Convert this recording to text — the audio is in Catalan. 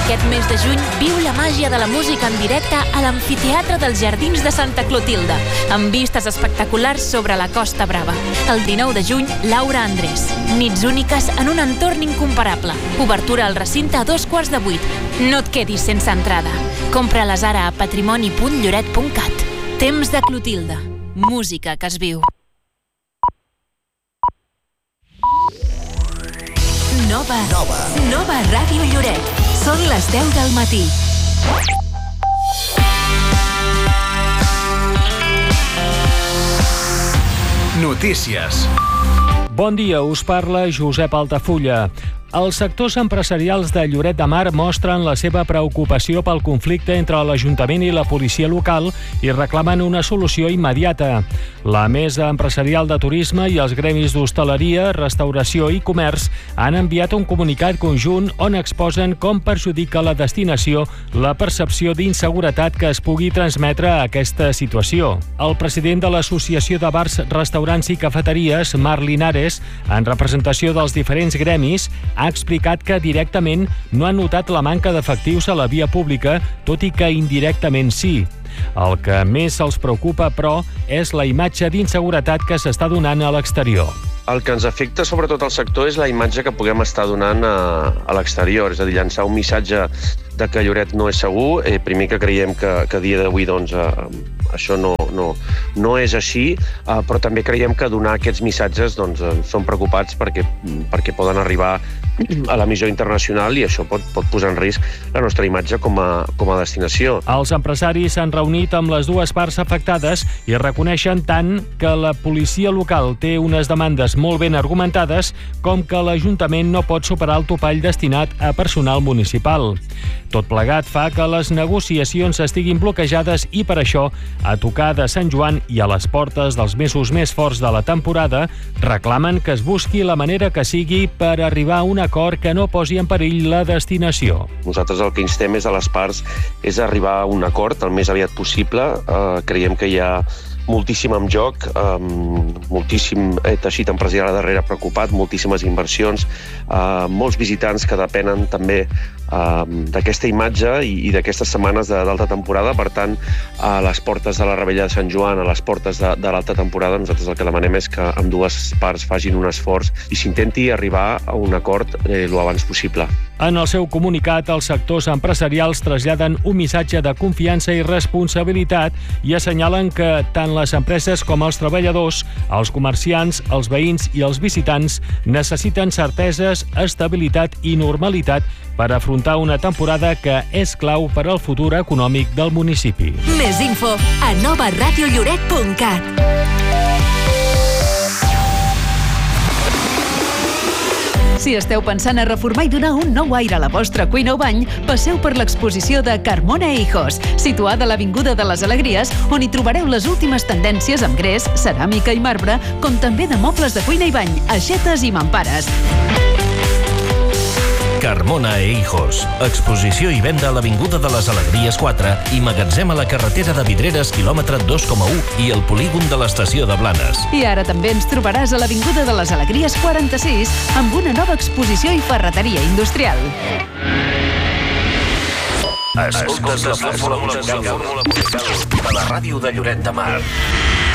Aquest mes de juny viu la màgia de la música en directe a l'Amfiteatre dels Jardins de Santa Clotilde, amb vistes espectaculars sobre la Costa Brava. El 19 de juny, Laura Andrés. Nits úniques en un entorn incomparable. Obertura al recinte a 7:15. No et quedis sense entrada. Compra-les ara a patrimoni.lloret.cat. Temps de Clotilde. Música que es viu. Nova Ràdio Lloret. Són les 10 del matí. Notícies. Bon dia, us parla Josep Altafulla. Els sectors empresarials de Lloret de Mar mostren la seva preocupació pel conflicte entre l'Ajuntament i la policia local i reclamen una solució immediata. La Mesa Empresarial de Turisme i els gremis d'hostaleria, restauració i comerç han enviat un comunicat conjunt on exposen com perjudica la destinació la percepció d'inseguretat que es pugui transmetre a aquesta situació. El president de l'Associació de Bars, Restaurants i Cafeteries, Marc Linares, en representació dels diferents gremis, ha explicat que directament no ha notat la manca d'efectius a la via pública, tot i que indirectament sí. El que més els preocupa, però, és la imatge d'inseguretat que s'està donant a l'exterior. El que ens afecta sobretot al sector és la imatge que puguem estar donant a l'exterior, és a dir, llançar un missatge de que Lloret no és segur. Primer que creiem que a dia d'avui doncs, això no és així, però també creiem que donar aquests missatges doncs, són preocupats perquè poden arribar a l'emissió internacional i això pot posar en risc la nostra imatge com a destinació. Els empresaris s'han reunit amb les dues parts afectades i reconeixen tant que la policia local té unes demandes molt ben argumentades com que l'Ajuntament no pot superar el topall destinat a personal municipal. Tot plegat fa que les negociacions estiguin bloquejades i per això, a tocar de Sant Joan i a les portes dels mesos més forts de la temporada, reclamen que es busqui la manera que sigui per arribar a un acord que no posi en perill la destinació. Nosaltres el que instem a les parts és arribar a un acord el més aviat possible. Creiem que hi ha moltíssim en joc, moltíssim teixit empresarial darrere preocupat, moltíssimes inversions, molts visitants que depenen també d'aquesta imatge i d'aquestes setmanes d'alta temporada. Per tant, a les portes de la Revetlla de Sant Joan, a les portes de l'alta temporada, nosaltres el que demanem és que ambdues parts facin un esforç i s'intenti arribar a un acord lo abans possible. En el seu comunicat, els sectors empresarials traslladen un missatge de confiança i responsabilitat i assenyalen que tant les empreses com els treballadors, els comerciants, els veïns i els visitants necessiten certeses, estabilitat i normalitat per afrontar una temporada que és clau per al futur econòmic del municipi. Més info a novaradiolloret.cat. Si esteu pensant a reformar i donar un nou aire a la vostra cuina o bany, passeu per l'exposició de Carmona Hijos, situada a l'Avinguda de les Alegries, on hi trobareu les últimes tendències amb gres, ceràmica i marbre, com també de mobles de cuina i bany, aixetes i mampares. Carmona e Hijos. Exposició i venda a l'Avinguda de les Alegries 4 i magatzem a la carretera de Vidreres, quilòmetre 2,1 i el polígon de l'estació de Blanes. I ara també ens trobaràs a l'Avinguda de les Alegries 46 amb una nova exposició i ferreteria industrial. Escoltes la fórmula musical de la ràdio de Lloret de Mar.